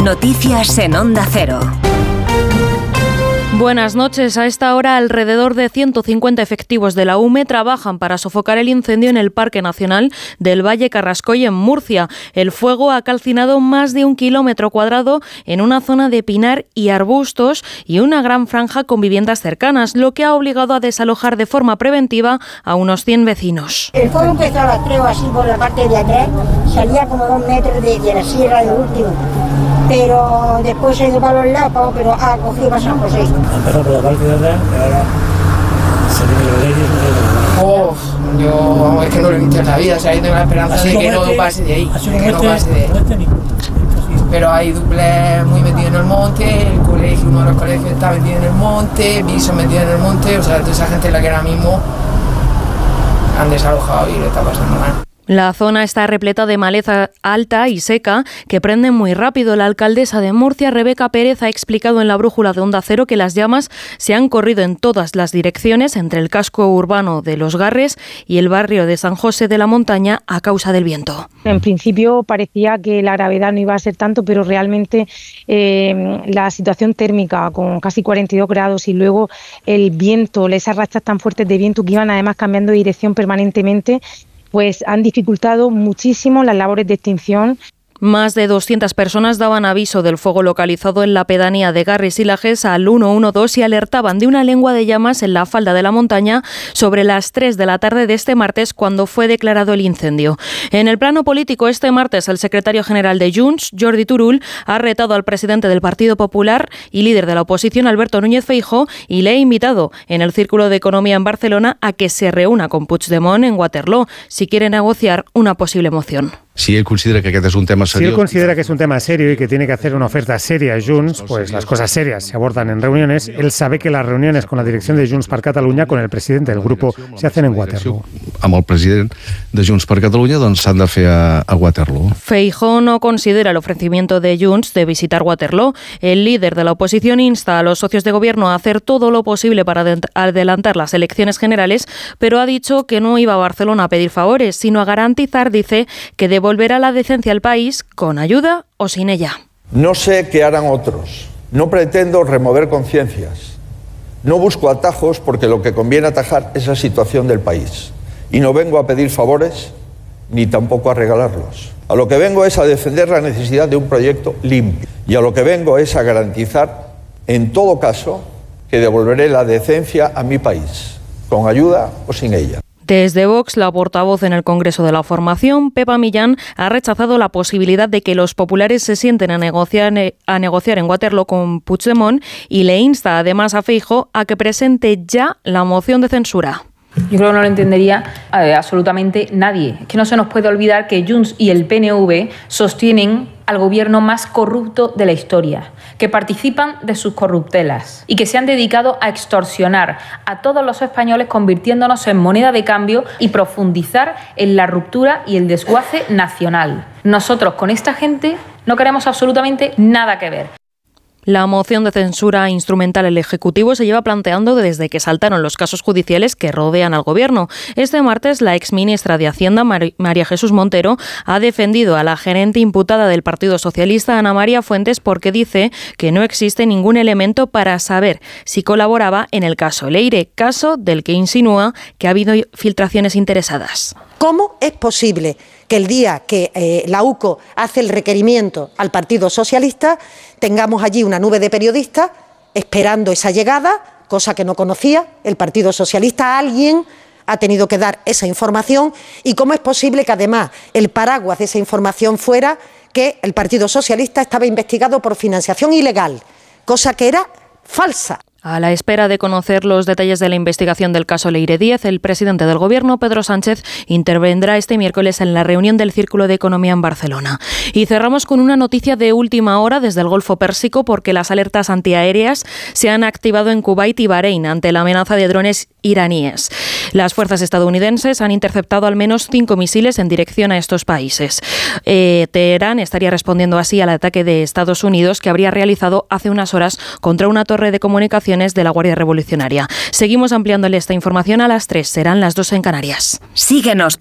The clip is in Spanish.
Noticias en Onda Cero. Buenas noches. A esta hora, alrededor de 150 efectivos de la UME trabajan para sofocar el incendio en el Parque Nacional del Valle Carrascoy, en Murcia. El fuego ha calcinado más de 1 kilómetro cuadrado en una zona de pinar y arbustos y una gran franja con viviendas cercanas, lo que ha obligado a desalojar de forma preventiva a unos 100 vecinos. El fuego empezó a las 3 o así por la parte de atrás, salía como 2 metros de la sierra del último. Pero después se dio para los lados, pero ha cogido para San José. Empezó por la parte de atrás y ahora se viene los leyes. Yo es que no lo he visto en la vida, o sea, yo tengo la esperanza de que no pase de ahí, Pero hay duples muy metidos en el monte, el colegio, uno de los colegios está metido en el monte, pisos metidos en el monte, o sea, toda esa gente es la que ahora mismo han desalojado y le está pasando mal. La zona está repleta de maleza alta y seca que prenden muy rápido. La alcaldesa de Murcia, Rebeca Pérez, ha explicado en la brújula de Onda Cero que las llamas se han corrido en todas las direcciones entre el casco urbano de Los Garres y el barrio de San José de la Montaña a causa del viento. En principio parecía que la gravedad no iba a ser tanto, pero realmente la situación térmica con casi 42 grados y luego el viento, esas rachas tan fuertes de viento que iban además cambiando de dirección permanentemente, pues han dificultado muchísimo las labores de extinción. Más de 200 personas daban aviso del fuego localizado en la pedanía de Garres y Lajes al 112 y alertaban de una lengua de llamas en la falda de la montaña sobre las 3 de la tarde de este martes, cuando fue declarado el incendio. En el plano político, este martes el secretario general de Junts, Jordi Turull, ha retado al presidente del Partido Popular y líder de la oposición, Alberto Núñez Feijóo, y le ha invitado en el Círculo de Economía en Barcelona a que se reúna con Puigdemont en Waterloo si quiere negociar una posible moción. Si él considera que aquest és un tema seriós... Si él considera que es un tema serio y que tiene que hacer una oferta seria a Junts, pues las cosas serias se abordan en reuniones. Él sabe que las reuniones con la dirección de Junts per Catalunya, con el presidente del grupo, se hacen en Waterloo. Amb el president de Junts per Catalunya, doncs s'han de fer a Waterloo. Feijóo no considera el ofrecimiento de Junts de visitar Waterloo. El líder de la oposición insta a los socios de gobierno a hacer todo lo posible para adelantar las elecciones generales, pero ha dicho que no iba a Barcelona a pedir favores, sino a garantizar, dice, que devolverá la decencia al país con ayuda o sin ella. No sé qué harán otros. No pretendo remover conciencias. No busco atajos porque lo que conviene atajar es la situación del país. Y no vengo a pedir favores ni tampoco a regalarlos. A lo que vengo es a defender la necesidad de un proyecto limpio. Y a lo que vengo es a garantizar, en todo caso, que devolveré la decencia a mi país, con ayuda o sin ella. Desde Vox, la portavoz en el Congreso de la Formación, Pepa Millán, ha rechazado la posibilidad de que los populares se sienten a negociar en Waterloo con Puigdemont y le insta además a Feijóo a que presente ya la moción de censura. Yo creo que no lo entendería absolutamente nadie. Es que no se nos puede olvidar que Junts y el PNV sostienen al gobierno más corrupto de la historia, que participan de sus corruptelas y que se han dedicado a extorsionar a todos los españoles, convirtiéndonos en moneda de cambio y profundizar en la ruptura y el desguace nacional. Nosotros con esta gente no queremos absolutamente nada que ver. La moción de censura instrumental al Ejecutivo se lleva planteando desde que saltaron los casos judiciales que rodean al Gobierno. Este martes, la exministra de Hacienda, María Jesús Montero, ha defendido a la gerente imputada del Partido Socialista, Ana María Fuentes, porque dice que no existe ningún elemento para saber si colaboraba en el caso Leire, caso del que insinúa que ha habido filtraciones interesadas. ¿Cómo es posible que el día que la UCO hace el requerimiento al Partido Socialista tengamos allí una nube de periodistas esperando esa llegada, cosa que no conocía el Partido Socialista? Alguien ha tenido que dar esa información. ¿Y cómo es posible que además el paraguas de esa información fuera que el Partido Socialista estaba investigado por financiación ilegal, cosa que era falsa? A la espera de conocer los detalles de la investigación del caso Leire Díez, el presidente del Gobierno, Pedro Sánchez, intervendrá este miércoles en la reunión del Círculo de Economía en Barcelona. Y cerramos con una noticia de última hora desde el Golfo Pérsico, porque las alertas antiaéreas se han activado en Kuwait y Bahrein ante la amenaza de drones iraníes. Las fuerzas estadounidenses han interceptado al menos 5 misiles en dirección a estos países. Teherán estaría respondiendo así al ataque de Estados Unidos que habría realizado hace unas horas contra una torre de comunicaciones de la Guardia Revolucionaria. Seguimos ampliándole esta información a las 3, serán las 2 en Canarias. Síguenos